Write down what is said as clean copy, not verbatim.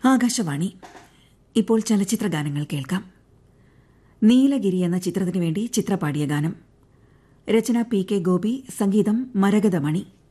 ആകാശവാണി. ഇപ്പോൾ ചലച്ചിത്ര ഗാനങ്ങൾ കേൾക്കാം. നീലഗിരി എന്ന ചിത്രത്തിനു വേണ്ടി ചിത്ര പാടിയ ഗാനം. രചന പി കെ ഗോപി, സംഗീതം മരകതമണി.